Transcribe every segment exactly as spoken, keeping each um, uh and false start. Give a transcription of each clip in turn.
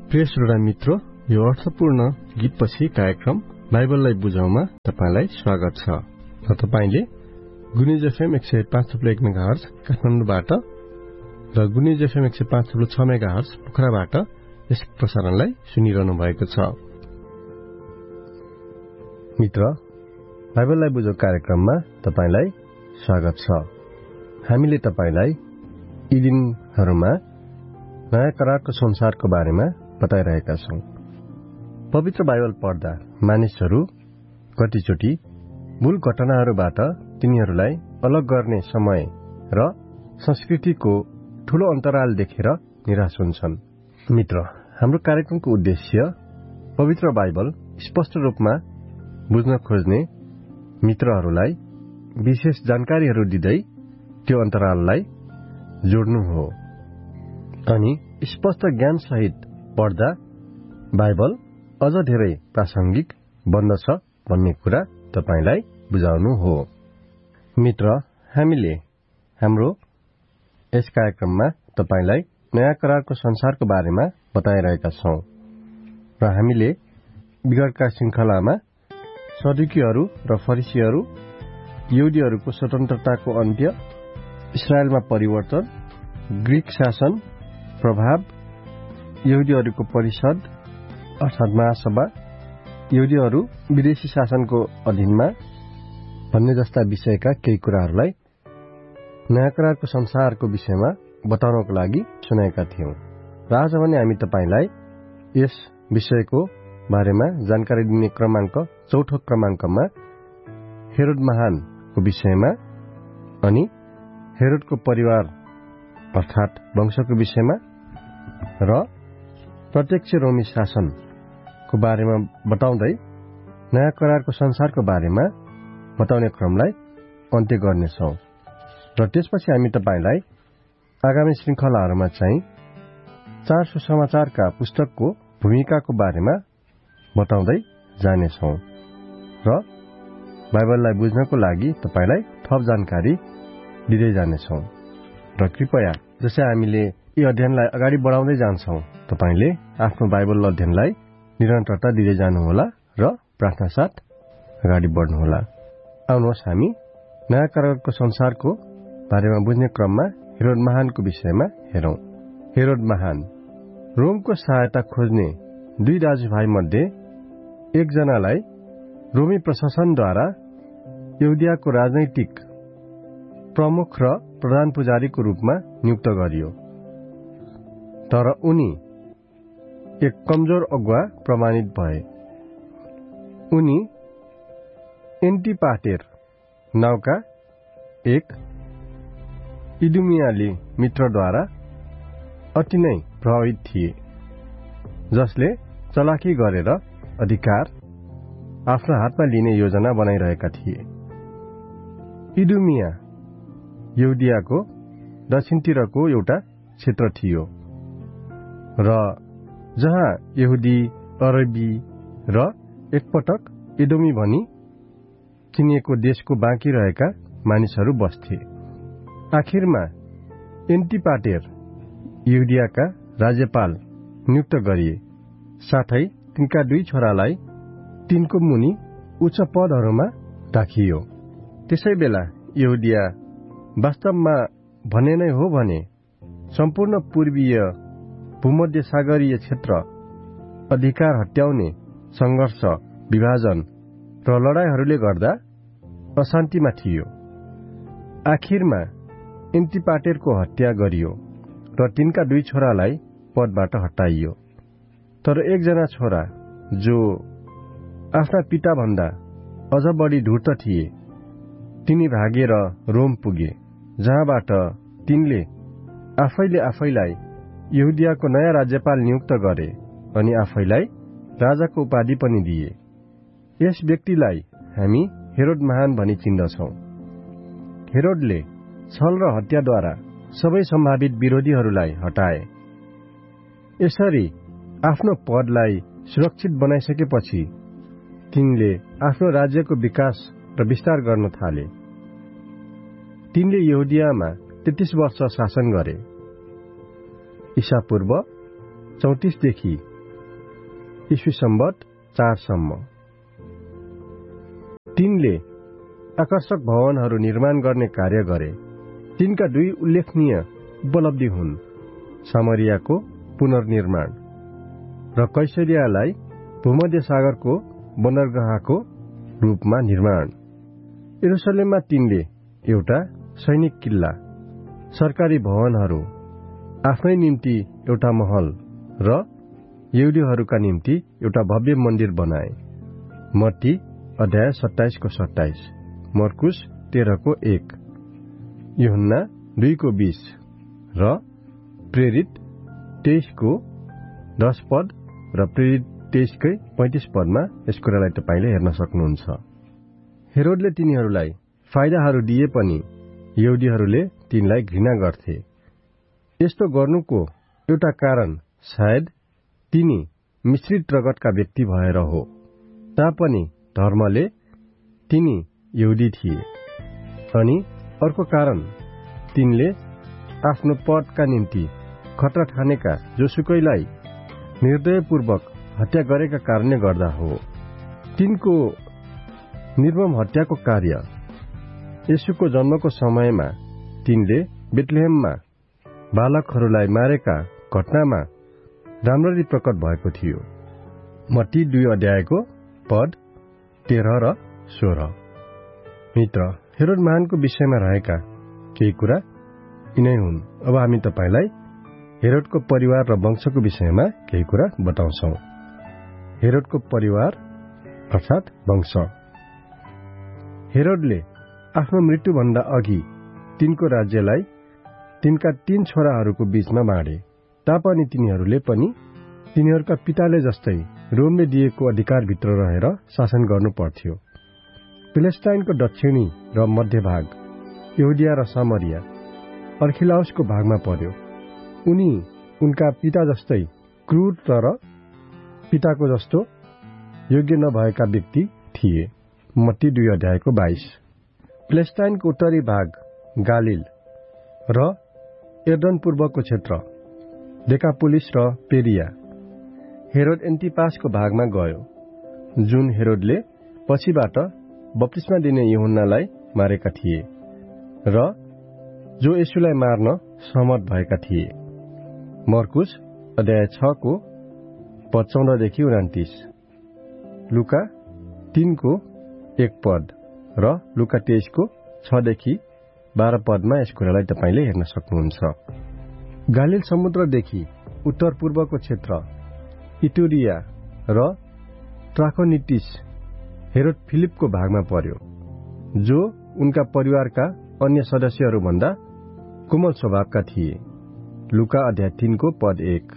प्रिय श्रोता मित्र, यो अर्थपूर्ण गीतपछि कार्यक्रम बाइबललाई बुझाउमा तपाईंलाई स्वागत छ र तपाईंले गुनिज एफएम एक सय पाँच थुप्रो एक मेगाहर्ज काठमाडौँबाट र गुनिज एफएम एक सय पाँच थुप्रो छ मेगाहर्ज पोखराबाट यस प्रसारणलाई सुनिरहनु भएको छ। मित्र, बाइबललाई बुझाउ कार्यक्रममा तपाईंलाई स्वागत छ। हामीले तपाईंलाई यी दिनहरूमा नयाँ करारको संसारको बारेमा बताइरहेका छौं। पवित्र बाइबल पढ्दा मानिसहरू कतिचोटि मूल घटनाहरूबाट तिनीहरूलाई अलग गर्ने समय र संस्कृतिको ठूलो अन्तराल देखेर निराश हुन्छन्। मित्र, हाम्रो कार्यक्रमको उद्देश्य पवित्र बाइबल स्पष्ट रूपमा बुझ्न खोज्ने मित्रहरूलाई विशेष जानकारीहरू दिँदै त्यो अन्तराललाई जोड्नु हो अनि स्पष्ट ज्ञान सहित पढ्दा बाइबल अझ धेरै प्रासंगिक बन्दछ भन्ने कुरा तपाईंलाई बुझाउनु हो। मित्र, हामीले हाम्रो यस कार्यक्रममा तपाईंलाई नयाँ करारको संसारको बारेमा बताइरहेका छौं र हामीले विगतका श्रृंखलामा सदुकीहरू र फरिसीहरू, यहुदीहरूको स्वतन्त्रताको अन्त्य, इस्राएलमा परिवर्तन, ग्रीक शासन प्रभाव, यहुदीहरूको परिषद अर्थात महासभा, यहुदीहरू विदेशी शासनको अधीनमा भन्ने जस्ता विषयका केही कुराहरूलाई नयाँ करारको संसारको विषयमा बताउनको लागि सुनाएका थियौं र आज भने हामी तपाईंलाई यस विषयको बारेमा जानकारी दिने क्रमाङ्क चौथो क्रमाङ्कमा हेरोद महानको विषयमा अनि हेरोदको परिवार अर्थात वंशको विषयमा र प्रत्यक्ष रोमी शासनको बारेमा बताउँदै नयाँ करारको संसारको बारेमा बताउने क्रमलाई अन्त्य गर्नेछौं र त्यसपछि हामी तपाईंलाई आगामी श्रृंखलाहरूमा चाहिँ चार सुसमाचारका पुस्तकको भूमिकाको बारेमा बताउँदै जानेछौं र बाइबललाई बुझ्नको लागि तपाईंलाई थप जानकारी दिँदै जानेछौं र कृपया जसै हामीले यी अध्ययनलाई अगाडि बढाउँदै जान्छौं, तपाईंले आफ्नो बाइबल अध्ययनलाई निरन्तरता दिँदै जानुहोला र प्रार्थना साथ अगाडि बढ्नुहोला। आउनुहोस् हामी नयाँ करारको संसारको बारेमा बुझ्ने क्रममा हेरोद महानको विषयमा हेरौं। हेरोद महान रोमको सहायता खोज्ने दुई दाजुभाइ मध्ये एकजनालाई रोमी प्रशासनद्वारा यहुदियाको राजनैतिक प्रमुख र प्रधान पुजारीको रूपमा नियुक्त गरियो, तर उनी एक कमजोर अगुवा प्रमाणित भए। उनी एन्टिपाटेर नाउँका एक इदुमियाली मित्रद्वारा अति नै प्रभावित थिए, जसले चलाखी गरेर अधिकार आफ्नो हातमा लिने योजना बनाइरहेका थिए। इदुमिया यहुदियाको दक्षिणतिरको एउटा क्षेत्र थियो र जहाँ यहुदी, अरबी र एकपटक एदोमी भनी चिनिएको देशको बाँकी रहेका मानिसहरू बस्थे। आखिरमा एन्टिपाटेर यहुदियाका राज्यपाल नियुक्त गरिए, साथै तिनका दुई छोरालाई तिनको मुनि उच्च पदहरूमा राखियो। त्यसै बेला यहुदिया वास्तवमा भने नै हो भने सम्पूर्ण पूर्वीय भूमध्य सागरीय क्षेत्र अधिकार हट्याउने संघर्ष, विभाजन र लडाईहरूले गर्दा अशान्तिमा थियो। आखिरमा एन्टिपाटेरको हत्या गरियो र तिनका दुई छोरालाई पदबाट हटाइयो, तर एकजना छोरा जो आफ्ना पिताभन्दा अझ बढी धूर्त थिए, तिनी भागेर रोम पुगे, जहाँबाट तिनले आफैले आफैलाई यहुदियाको नयाँ राज्यपाल नियुक्त गरे अनि आफैलाई राजाको उपाधि पनि दिए। यस व्यक्तिलाई हामी हेरोद महान भनी चिन्दछौं। हेरोदले छल र हत्याद्वारा सबै सम्भावित विरोधीहरूलाई हटाए। यसरी आफ्नो पदलाई सुरक्षित बनाइसकेपछि तिनले आफ्नो राज्यको विकास र विस्तार गर्न थाले। तिनले यहुदियामा तेत्तीस वर्ष शासन गरे। ईसा पूर्व चौतीसदेखि ईस्वी सम्बत चारसम्म। तिनले आकर्षक भवनहरू निर्माण गर्ने कार्य गरे। तिनका दुई उल्लेखनीय उपलब्धि हुन् सामरियाको पुनर्निर्माण र कैसरियालाई भूमध्य सागरको बन्दरगाहको रूपमा निर्माण। यरुसलेममा तिनले एउटा सैनिक किल्ला, सरकारी भवनहरू, आफ्नै निम्ति एउटा महल र यहुदीहरूका निम्ति एउटा भव्य मन्दिर बनाए। मत्ती अध्याय सत्ताइसको सत्ताइस, मर्कुस तेह्रको एक, यूहन्ना दुईको बीस र प्रेरित तेइसको दश पद र प्रेरित तेइसकै पैंतिस पदमा यस कुरालाई तपाईँले हेर्न सक्नुहुन्छ। हेरोदले तिनीहरूलाई फाइदाहरू दिए पनि यहुदीहरूले तिनलाई घृणा गर्थे। यस्तो गर्नुको एउटा कारण सायद तिनी मिश्रित रगतका व्यक्ति भएर हो। तापनि धर्मले तिनी यहुदी थिए। अनि अर्को कारण तिनले आफ्नो पदका निम्ति खतरा ठानेका जोसुकैलाई निर्दयपूर्वक हत्या गरेका कारणले गर्दा हो। तिनको निर्मम हत्याको कार्य येशूको जन्मको समयमा तिनले बेथलेहेममा बालकहरूलाई मारेका घटनामा राम्ररी प्रकट भएको थियो। मत्ती दुई अध्यायको पद तेह्र र सोह्र। मित्र, हेरोद महानको विषयमा रहेका केही कुरा यिनै हुन्। अब हामी तपाईलाई हेरोदको परिवार र वंशको विषयमा केही कुरा बताउँछौ। हेरोदको परिवार अर्थात वंश। हेरोदले आफ्नो मृत्युभन्दा अघि तिनको राज्यलाई तिनका तीन छोराहरूको बीचमा बाँडे। तापनि तिनीहरूले पनि तिनीहरूका पिताले जस्तै रोमले दिएको अधिकारभित्र रहेर शासन गर्नु पर्थ्यो। फिलिस्टाइनको दक्षिणी र मध्य भाग, यहुदिया र सामरिया अर्खिलाउसको भागमा पर्यो। उनी उनका पिता जस्तै क्रूर तर पिताको जस्तो योग्य नभएका व्यक्ति थिए। मत्ती दुई अध्यायको बाइस। फिलिस्टाइनको उत्तरी भाग गालिल र एर्दन पूर्वको क्षेत्र, डेकापोलिस र पेरिया हेरोद एन्टिपासको भागमा गयो, जुन हेरोदले पछिबाट बप्तिस्मा दिने यूहन्नालाई मारेका थिए र जो येशूलाई मार्न सहमत भएका थिए। मर्कुस अध्याय छको पद चौधदेखि उनातिस, लुका तीनको एक पद र लुका तेइसको छदेखि बाह्र पदमा यस कुरालाई तपाईँले हेर्न सक्नुहुन्छ। गालिल समुद्रदेखि उत्तर पूर्वको क्षेत्र, इटुरिया र ट्राखोनिटिस हेरोद फिलिपको भागमा पर्यो, जो उनका परिवारका अन्य सदस्यहरूभन्दा कोमल स्वभावका थिए। लुका अध्याय तीनको पद एक।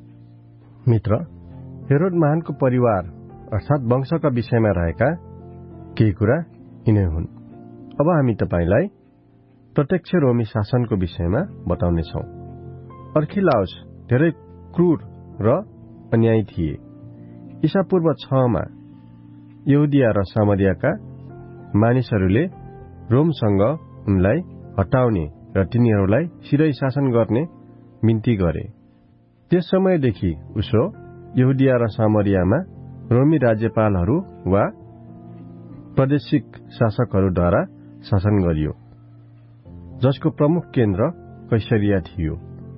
मित्र, हेरोद महानको परिवार अर्थात वंशका विषयमा रहेका केही कुरा यिनै हुन्। अब हामी तपाईलाई प्रत्यक्ष रोमी शासनको विषयमा बताउनेछौ। अर्खिलाउस धेरै क्रूर र अन्यायी थिए। ईसापूर्व छमा यहुदिया र सामरियाका मानिसहरूले रोमसँग उनलाई हटाउने र तिनीहरूलाई सिधै शासन गर्ने बिन्ती गरे। त्यस समयदेखि उसो यहुदिया र सामरियामा रोमी राज्यपालहरू वा प्रादेशिक शासकहरूद्वारा शासन गरियो, जसको प्रमुख केन्द्र कैसरिया थियो।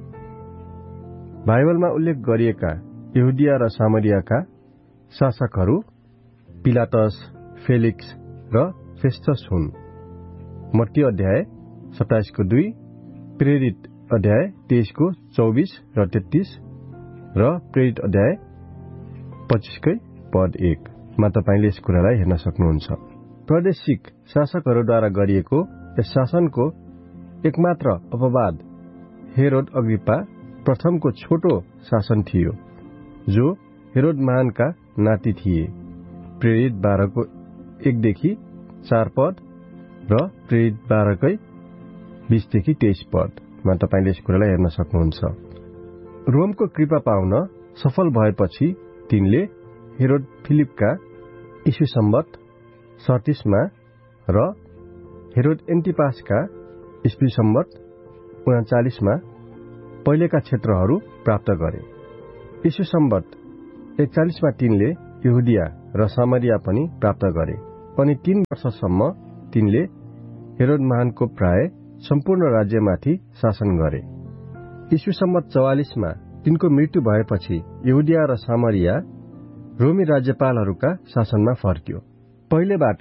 बाइबलमा उल्लेख गरिएका यहुदिया र सामरियाका शासकहरू पिलातस, फेलिक्स र फेस्तस हुन्। मत्ती अध्याय सत्ताइसको दुई, प्रेरित अध्याय तेइसको चौबिस र तेत्तीस र प्रेरित अध्याय पच्चीसकै पद एक मा तपाईँले यस कुरालाई हेर्न सक्नुहुन्छ। प्रादेशिक शासकहरूद्वारा गरिएको यस शासनको एकमात्र अपवाद हेरोद अग्रिप्पा प्रथमको छोटो शासन थियो, जो हेरोद महानका नाति थिए। प्रेरित बाह्रको एकदेखि चार पद र प्रेरित बाह्रकै बीसदेखि तेइस पदमा तपाईँले यस कुरालाई हेर्न सक्नुहुन्छ। रोमको कृपा पाउन सफल भएपछि तिनले हेरोद फिलिपका ईस्वी सम्बत सैंतीसमा र हेरोद एन्टिपासका ईस्वी सम्बत उनाचालीसमा पहिलेका क्षेत्रहरू प्राप्त गरे। ईस्वी सम्बत एकचालिसमा तिनले यहुदिया र सामरिया पनि प्राप्त गरे अनि तीन वर्षसम्म तिनले हेरोद महानको प्राय सम्पूर्ण राज्यमाथि शासन गरे। ईसु सम्मत चौवालिसमा तिनको मृत्यु भएपछि यहुदिया र सामरिया रोमी राज्यपालहरूका शासनमा फर्क्यो। पहिलेबाट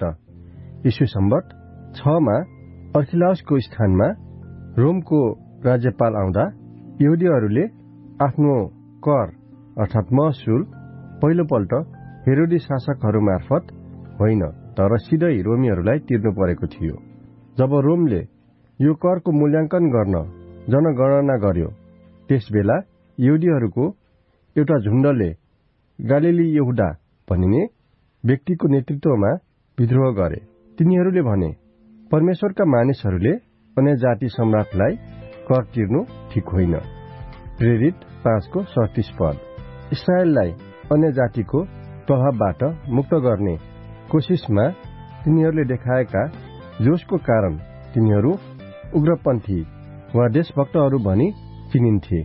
ईसु सम्मत छमा अर्खिलाउसको स्थानमा रोमको राज्यपाल आउँदा यहुदीहरूले आफ्नो कर अर्थात् महसुल पहिलोपल्ट हेरोदी शासकहरू मार्फत होइन तर सिधै रोमीहरूलाई तिर्नु परेको थियो। जब रोमले यो करको मूल्याङ्कन गर्न जनगणना गर्यो त्यसबेला यहुदीहरूको एउटा झुण्डले गालिली यहुदा भनिने व्यक्तिको नेतृत्वमा विद्रोह गरे। तिनीहरूले भने परमेश्वरका मानिसहरूले अन्य जाति सम्राटलाई कर तिर्नु ठिक होइन। प्रेरित पाँचको सडतिस पद। इस्राएललाई अन्य जातिको प्रभावबाट मुक्त गर्ने कोसिसमा तिनीहरूले देखाएका जोशको कारण तिनीहरू उग्रपन्थी वा देशभक्तहरू भनी चिनिन्थे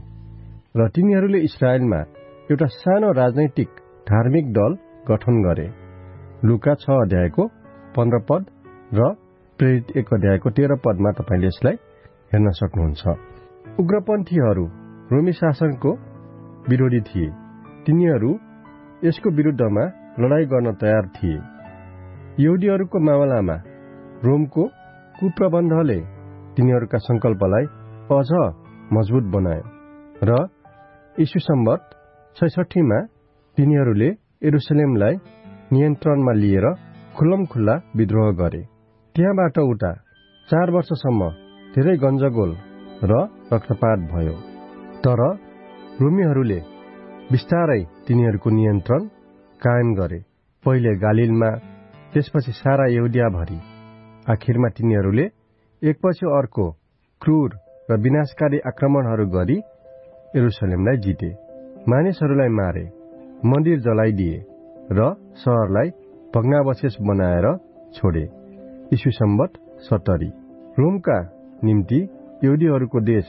र तिनीहरूले इस्राएलमा एउटा सानो राजनैतिक धार्मिक दल गठन गरे। लुका छ अध्यायको पन्ध्र पद र प्रेरित एक अध्यायको तेह्र पदमा तपाईँले यसलाई हेर्न सक्नुहुन्छ। उग्रपन्थीहरू रोमी शासनको विरोधी थिए। तिनीहरू यसको विरुद्धमा लडाईँ गर्न तयार थिए। यहुदीहरूको मामलामा रोमको कुप्रबन्धले तिनीहरूका संकल्पलाई अझ मजबुत बनायो र ईसु सम्बत छैसठीमा तिनीहरूले यरुसलेमलाई नियन्त्रणमा लिएर खुल्लमखुल्ला विद्रोह गरे। त्यहाँबाट उता चार वर्षसम्म धेरै गन्जगोल र रक्तपात भयो। तर रोमीहरूले बिस्तारै तिनीहरूको नियन्त्रण कायम गरे। पहिले गालिलमा, त्यसपछि सारा यहुदियाभरि। आखिरमा तिनीहरूले एकपछि अर्को क्रूर र विनाशकारी आक्रमणहरू गरी यरुसलेमलाई जिते, मानिसहरूलाई मारे, मन्दिर जलाइदिए र शहरलाई भग्नावशेष बनाएर छोडे। ईसु सम्बत सत्तरी। रोमका निम्ति यहुदीहरूको देश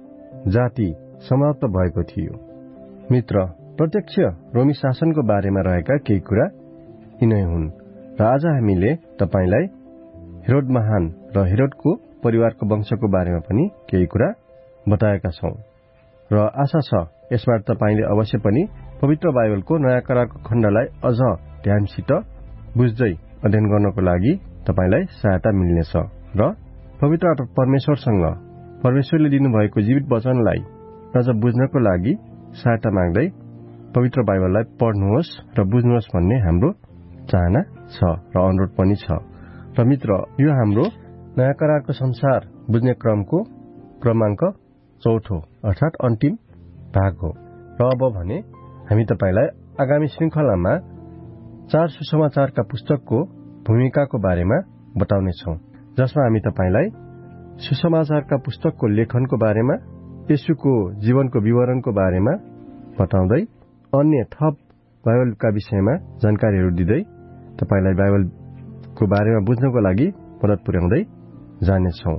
जाति समाप्त भएको थियो। मित्र, प्रत्यक्ष रोमी शासनको बारेमा रहेका केही कुरा यिनै हुन् र आज हामीले तपाईलाई हेरोद महान र हेरोदको परिवारको वंशको बारेमा पनि केही कुरा बताएका छौं र आशा छ यसबाट तपाईले अवश्य पनि पवित्र बाइबलको नयाँ करारको खण्डलाई अझ ध्यानसित बुझ्दै अध्ययन गर्नको लागि तपाईलाई सहायता मिल्नेछ र पवित्र परमेश्वरसँग परमेश्वरले दिनुभएको जीवित वचनलाई अझ बुझ्नको लागि सहायता माग्दै पवित्र बाइबललाई पढ्नुहोस् र बुझ्नुहोस् भन्ने हाम्रो चाहना छ र अनुरोध पनि छ। र मित्र, यो हाम्रो नयाँ करारको संसार बुझ्ने क्रमको क्रमाङ्क चौथो अर्थात अन्तिम भाग हो र अब भने हामी तपाईलाई आगामी श्रृंखलामा चार सुसमाचारका पुस्तकको भूमिकाको बारेमा बताउनेछौं, जसमा हामी तपाईलाई सुसमाचारका पुस्तकको लेखनको बारेमा, येशूको जीवनको विवरणको बारेमा बताउँदै अन्य थप बाइबलका विषयमा जानकारीहरू दिँदै तपाईलाई बाइबलको बारेमा बुझ्नको लागि मद्दत पुर्याउँदै जानेछौं।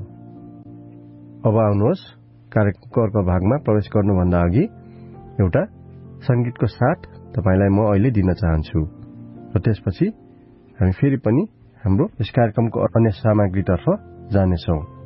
अब आउनुहोस् कार्यक्रमको अर्को भागमा प्रवेश गर्नुभन्दा अघि एउटा संगीतको साथ तपाईलाई म अहिले दिन चाहन्छु र त्यसपछि हामी फेरि पनि हाम्रो यस कार्यक्रमको अन्य सामग्रीतर्फ जानेछौं।